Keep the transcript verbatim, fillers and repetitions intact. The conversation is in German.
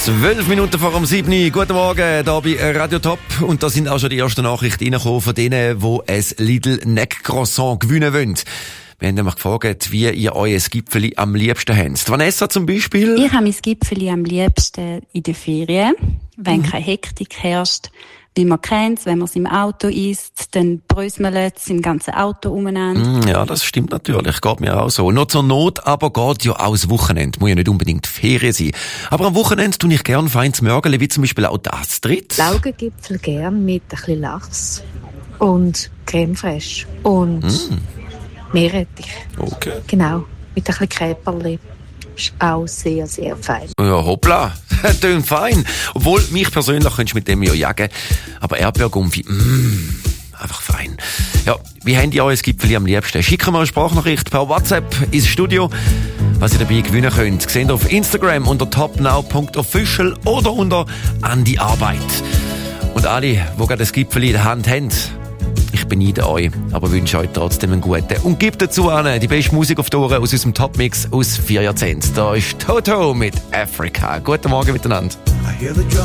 Zwölf Minuten vor dem sieben. Guten Morgen, hier bei Radio Top. Und da sind auch schon die ersten Nachrichten reingekommen von denen, die ein Lidl Neck Croissant gewinnen wollen. Wir haben nämlich gefragt, wie ihr euer Gipfeli am liebsten habt. Vanessa zum Beispiel? Ich habe mein Gipfeli am liebsten in den Ferien, wenn mhm. keine Hektik herrscht. Wie man kennt, wenn man es im Auto isst, dann bröselt es im ganzen Auto umeinander. Ja, das stimmt natürlich. Geht mir auch so. Nur zur Not aber geht ja auch das Wochenende. Muss ja nicht unbedingt Ferien sein. Aber am Wochenende tue ich gerne feines Mörgeli, wie zum Beispiel auch das Astrid. Laugengipfel gern mit ein bisschen Lachs und Creme fraiche und mm. Meerrettich. Okay. Genau, mit ein bisschen Käperli. Ist auch sehr, sehr fein. Ja, hoppla. Tönt fein. Obwohl, mich persönlich könntest du mit dem ja jagen. Aber Erdbeergumpfi, mmm, einfach fein. Ja, wie habt ihr euer Gipfeli am liebsten? Schickt mir eine Sprachnachricht per WhatsApp ins Studio. Was ihr dabei gewinnen könnt, seht ihr auf Instagram unter topnow punkt official oder unter an die Arbeit. Und alle, die gerade das Gipfeli in der Hand haben, ich beneide euch, aber wünsche euch trotzdem einen guten. Und gebt dazu an die beste Musik auf die Ohren aus unserem Topmix aus vier Jahrzehnten. Da ist Toto mit Africa. Guten Morgen miteinander.